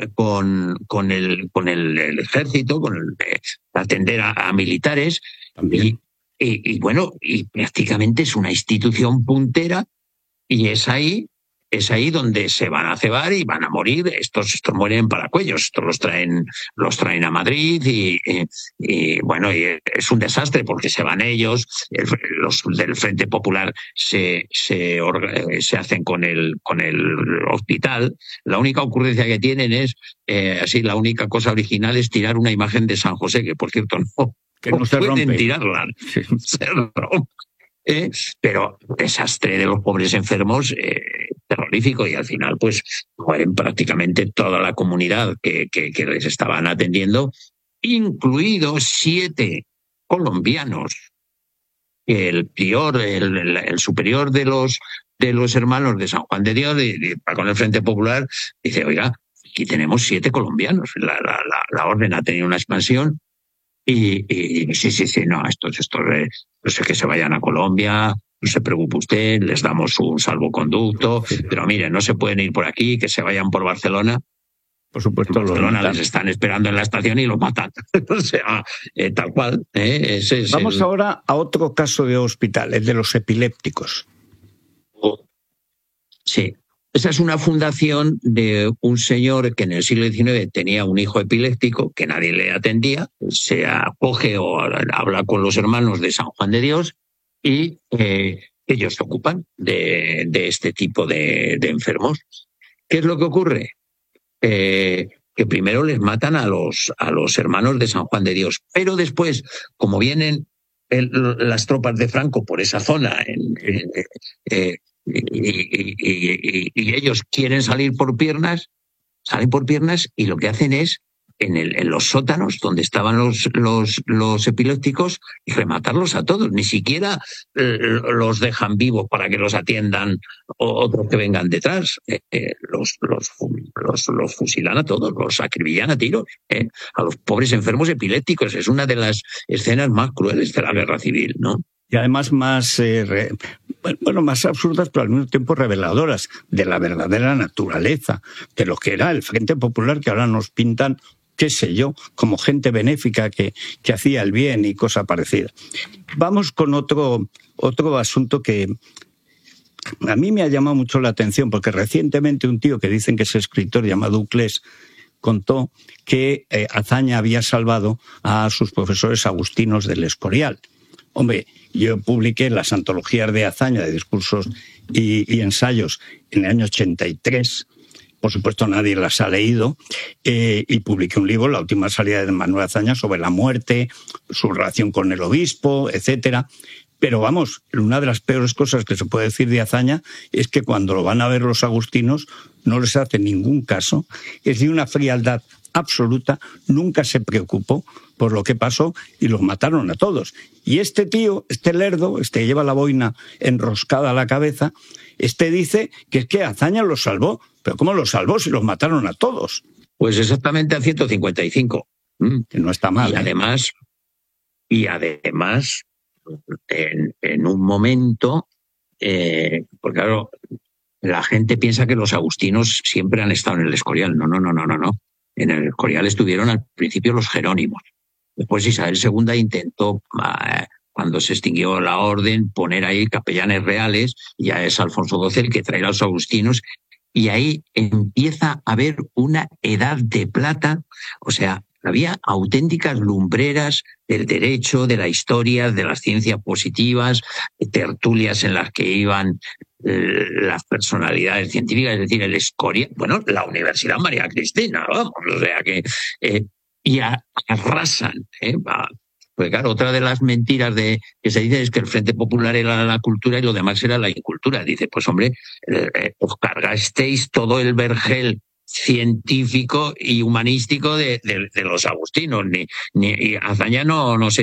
el ejército, para atender a militares. Y bueno, y prácticamente es una institución puntera, y es ahí donde se van a cebar y van a morir. Estos mueren en Paracuellos, estos los traen a Madrid, y bueno, y es un desastre porque se van ellos, los del Frente Popular se hacen con el hospital. La única ocurrencia que tienen es, la única cosa original es tirar una imagen de San José, que por cierto no se pueden rompe. Tirarla, se rompe. Pero desastre de los pobres enfermos, terrorífico, y al final pues mueren prácticamente toda la comunidad que les estaban atendiendo, incluidos 7 colombianos. El prior, el superior de los hermanos de San Juan de Dios, con el Frente Popular, dice: oiga, aquí tenemos 7 colombianos, la orden ha tenido una expansión. Y sí, no, estos no sé, que se vayan a Colombia, no se preocupe usted, les damos un salvoconducto, pero mire, no se pueden ir por aquí, que se vayan por Barcelona. Por supuesto, Barcelona les están esperando en la estación y los matan. O sea, tal cual. Vamos ahora a otro caso de hospital, el de los epilépticos. Sí. Esa es una fundación de un señor que en el siglo XIX tenía un hijo epiléptico que nadie le atendía, se acoge o habla con los hermanos de San Juan de Dios, y ellos se ocupan de este tipo de enfermos. ¿Qué es lo que ocurre? Que primero les matan a los hermanos de San Juan de Dios, pero después, como vienen las tropas de Franco por esa zona, y ellos quieren salir por piernas, y lo que hacen es, en los sótanos donde estaban los epilépticos, rematarlos a todos. Ni siquiera los dejan vivos para que los atiendan otros que vengan detrás. Los fusilan a todos, los acribillan a tiros, a los pobres enfermos epilépticos. Es una de las escenas más crueles de la guerra civil, ¿no? Y además más absurdas, pero al mismo tiempo reveladoras de la verdadera naturaleza de lo que era el Frente Popular, que ahora nos pintan, qué sé yo, como gente benéfica que hacía el bien y cosa parecida. Vamos con otro asunto que a mí me ha llamado mucho la atención, porque recientemente un tío que dicen que es escritor llamado Uclés contó que Azaña había salvado a sus profesores agustinos del Escorial. Hombre, yo publiqué las antologías de Azaña, de discursos y ensayos, en el año 83. Por supuesto, nadie las ha leído. Y publiqué un libro, la última salida de Manuel Azaña, sobre la muerte, su relación con el obispo, etcétera. Pero vamos, una de las peores cosas que se puede decir de Azaña es que cuando lo van a ver los agustinos no les hace ningún caso. Es de una frialdad absoluta, nunca se preocupó por lo que pasó y los mataron a todos. Y este tío, este lerdo, lleva la boina enroscada a la cabeza, dice que es que Azaña los salvó. ¿Pero cómo los salvó si los mataron a todos? Pues exactamente a 155. Que no está mal. Y además en un momento, porque claro, la gente piensa que los agustinos siempre han estado en el Escorial. No. En el Escorial estuvieron al principio los jerónimos. Después Isabel II intentó, cuando se extinguió la orden, poner ahí capellanes reales, y ya es Alfonso XII el que trae a los agustinos, y ahí empieza a haber una edad de plata. O sea, había auténticas lumbreras del derecho, de la historia, de las ciencias positivas, tertulias en las que iban las personalidades científicas, es decir, el Escoria, bueno, la Universidad María Cristina, vamos, o sea que y arrasan, pues claro, otra de las mentiras que se dice es que el Frente Popular era la cultura y lo demás era la incultura. Dice, pues hombre, os cargasteis todo el vergel científico y humanístico de los agustinos, ni Azaña no se